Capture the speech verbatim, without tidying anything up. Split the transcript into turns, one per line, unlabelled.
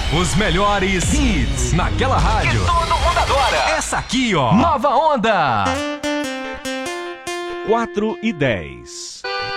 Os melhores hits naquela rádio que todo mundo adora. Essa aqui, ó. Nova Onda.
quatro e dez.